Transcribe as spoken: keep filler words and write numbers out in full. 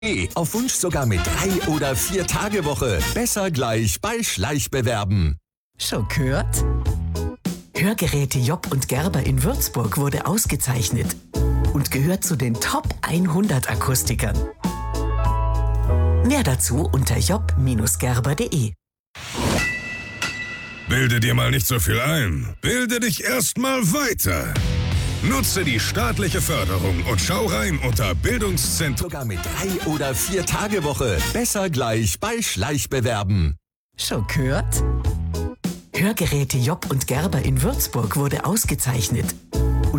Auf Wunsch sogar mit drei oder vier Tage Woche. Besser gleich bei Schleichbewerben. Schon gehört? Hörgeräte Job und Gerber in Würzburg wurde ausgezeichnet und gehört zu den Top hundert Akustikern. Mehr dazu unter job Bindestrich gerber Punkt de. Bilde dir mal nicht so viel ein. Bilde dich erstmal weiter. Nutze die staatliche Förderung und schau rein unter Bildungszentrum. Sogar mit drei oder vier Tage Woche. Besser gleich bei Schleichbewerben. Schon gehört? Hörgeräte Job und Gerber in Würzburg wurde ausgezeichnet